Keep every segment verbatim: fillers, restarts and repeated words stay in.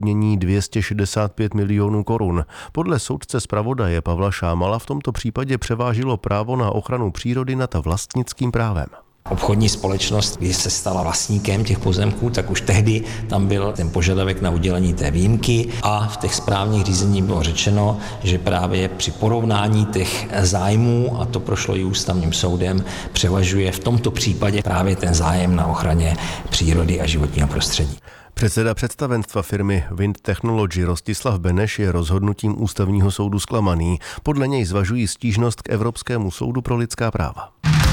odškodnění dvě stě šedesát pět milionů korun. Podle soudce zpravodaje Pavla Šámala v tomto případě převážilo právo na ochranu přírody nad vlastnickým právem. Obchodní společnost, když se stala vlastníkem těch pozemků, tak už tehdy tam byl ten požadavek na udělení té výjimky a v těch správních řízení bylo řečeno, že právě při porovnání těch zájmů, a to prošlo i ústavním soudem, převažuje v tomto případě právě ten zájem na ochraně přírody a životního prostředí. Předseda představenstva firmy Wind Technology Rostislav Beneš je rozhodnutím ústavního soudu zklamaný. Podle něj zvažují stížnost k Evropskému soudu pro lidská práva.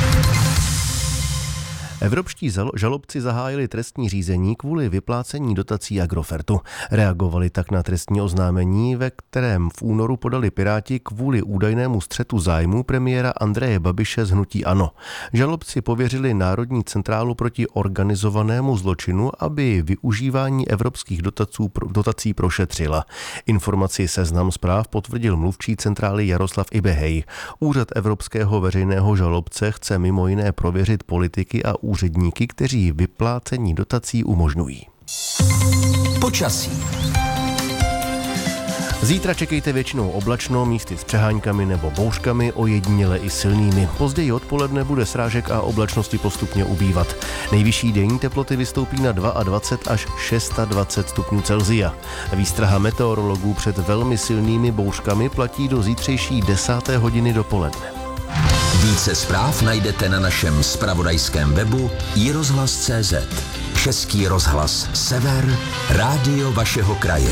Evropští žalobci zahájili trestní řízení kvůli vyplácení dotací Agrofertu. Reagovali tak na trestní oznámení, ve kterém v únoru podali Piráti kvůli údajnému střetu zájmů premiéra Andreje Babiše z hnutí ANO. Žalobci pověřili Národní centrálu proti organizovanému zločinu, aby využívání evropských dotací, dotací prošetřila. Informaci Seznam Zpráv potvrdil mluvčí centrály Jaroslav Ibehej. Úřad evropského veřejného žalobce chce mimo jiné prověřit politiky a úředníky, kteří vyplácení dotací umožňují. Počasí. Zítra čekejte většinou oblačno, místy s přeháňkami nebo bouřkami, ojediněle i silnými. Později odpoledne bude srážek a oblačnosti postupně ubývat. Nejvyšší denní teploty vystoupí na dvacet dva až dvacet šest stupňů Celsia. Výstraha meteorologů před velmi silnými bouřkami platí do zítřejší desáté hodiny dopoledne. Více zpráv najdete na našem zpravodajském webu i rozhlas tečka cé zet. Český rozhlas Sever, rádio vašeho kraje.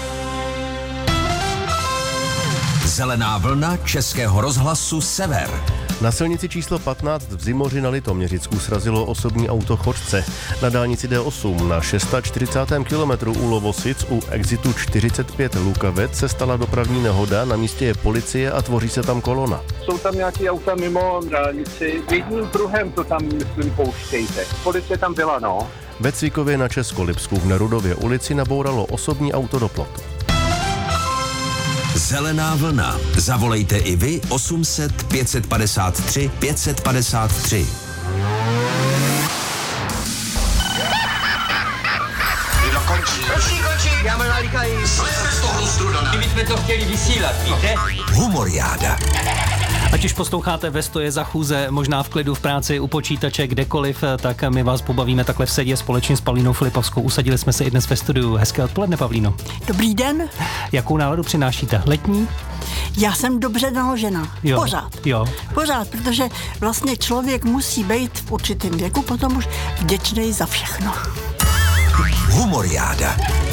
Zelená vlna Českého rozhlasu Sever. Na silnici číslo patnáct v Zimoři na Litoměřicku srazilo osobní auto chodce. Na dálnici D osm na čtyřicátém šestém kilometru u Lovosic u exitu čtyřicet pět Lukavec se stala dopravní nehoda, na místě je policie a tvoří se tam kolona. Jsou tam nějaké auta mimo dálnici, jedním pruhem to tam, myslím, pouštějte. Policie tam byla, no. Ve Cvikově na Českolipsku v Nerudově ulici nabouralo osobní auto do plotu. Zelená vlna. Zavolejte i vy osm set pět padesát tři pět padesát tři. Kdo končí? Končí, končí, já mám nalíkají. Slezte z toho lustru, Dana. My jsme to chtěli vysílat, víte? Humoriáda. Ať už posloucháte ve stoje za chůze, možná v klidu v práci, u počítače, kdekoliv, tak my vás pobavíme takhle v sedě společně s Pavlínou Filipovskou. Usadili jsme se i dnes ve studiu. Hezké odpoledne, Pavlíno. Dobrý den. Jakou náladu přinášíte? Letní? Já jsem dobře naložená. Jo. Pořád. Jo. Pořád, protože vlastně člověk musí být v určitém věku potom už vděčný za všechno. Humoriáda.